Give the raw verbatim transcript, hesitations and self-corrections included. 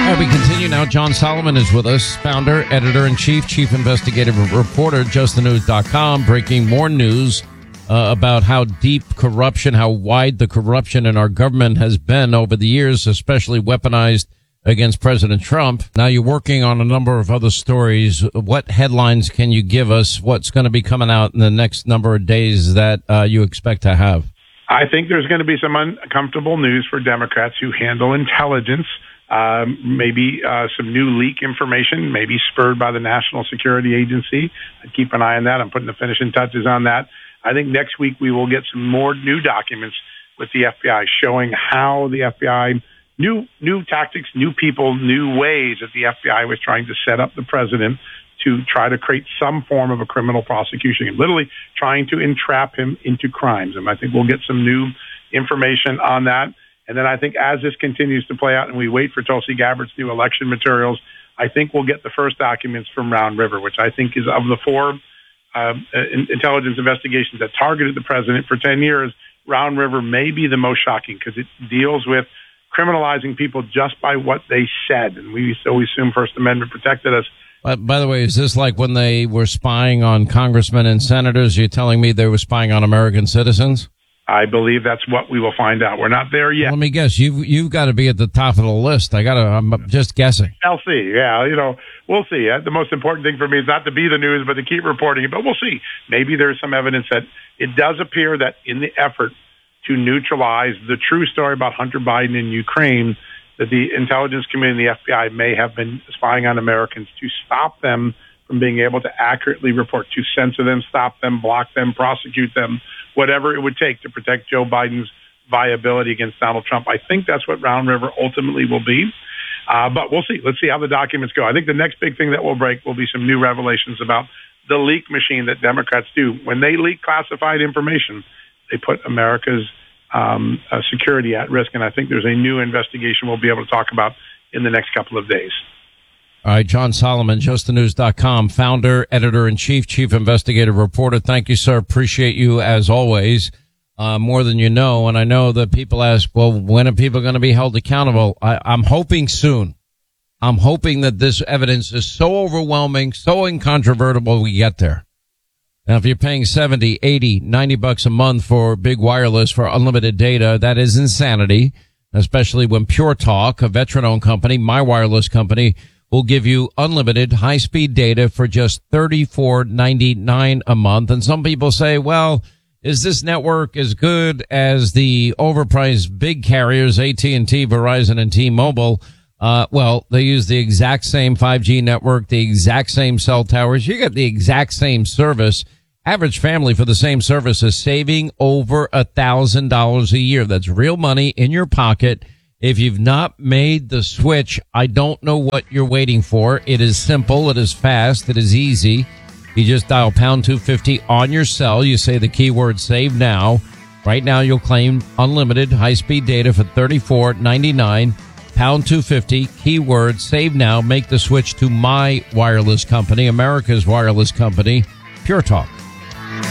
All right, we continue now. John Solomon is with us, founder, editor-in-chief, chief investigative reporter, just the news dot com, breaking more news uh, about how deep corruption, how wide the corruption in our government has been over the years, especially weaponized against President Trump. Now you're working on a number of other stories. What headlines can you give us? What's going to be coming out in the next number of days that uh, you expect to have? I think there's going to be some uncomfortable news for Democrats who handle intelligence. Um, maybe uh, some new leak information, maybe spurred by the National Security Agency. I'd keep an eye on that. I'm putting the finishing touches on that. I think next week we will get some more new documents with the F B I showing how the F B I, new new tactics, new people, new ways that the F B I was trying to set up the president to try to create some form of a criminal prosecution and literally trying to entrap him into crimes. And I think we'll get some new information on that. And then I think as this continues to play out and we wait for Tulsi Gabbard's new election materials, I think we'll get the first documents from Round River, which I think is of the four uh, intelligence investigations that targeted the president for ten years, Round River may be the most shocking because it deals with criminalizing people just by what they said. And we so we assume First Amendment protected us. Uh, by the way, is this like when they were spying on congressmen and senators? You're telling me they were spying on American citizens? I believe that's what we will find out. We're not there yet. Let me guess. You've, you've got to be at the top of the list. I got to, I'm just guessing. I'll see. Yeah. You know, we'll see. The most important thing for me is not to be the news, but to keep reporting it. But we'll see. Maybe there's some evidence that it does appear that in the effort to neutralize the true story about Hunter Biden in Ukraine, that the intelligence community and the F B I may have been spying on Americans to stop them from being able to accurately report, to censor them, stop them, block them, prosecute them, whatever it would take to protect Joe Biden's viability against Donald Trump. I think that's what Round River ultimately will be. Uh, but we'll see. Let's see how the documents go. I think the next big thing that will break will be some new revelations about the leak machine that Democrats do. When they leak classified information, they put America's um, uh, security at risk. And I think there's a new investigation we'll be able to talk about in the next couple of days. All right, John Solomon, just the news dot com, founder, editor-in-chief, chief investigative reporter. Thank you, sir. Appreciate you as always, uh, more than you know. And I know that people ask, well, when are people going to be held accountable? I, I'm hoping soon. I'm hoping that this evidence is so overwhelming, so incontrovertible we get there. Now, if you're paying seventy, eighty, ninety bucks a month for big wireless for unlimited data, that is insanity, especially when Pure Talk, a veteran-owned company, my wireless company, will give you unlimited high-speed data for just thirty-four ninety-nine a month. And some people say, well, is this network as good as the overpriced big carriers, A T and T, Verizon, and T-Mobile? Uh, well, they use the exact same five G network, the exact same cell towers. You get the exact same service. Average family for the same service is saving over a thousand dollars a year. That's real money in your pocket. If you've not made the switch, I don't know what you're waiting for. It is simple. It is fast. It is easy. You just dial pound two fifty on your cell. You say the keyword save now. Right now, you'll claim unlimited high-speed data for thirty-four ninety-nine. Pound two fifty, keyword save now. Make the switch to my wireless company, America's wireless company, Pure Talk.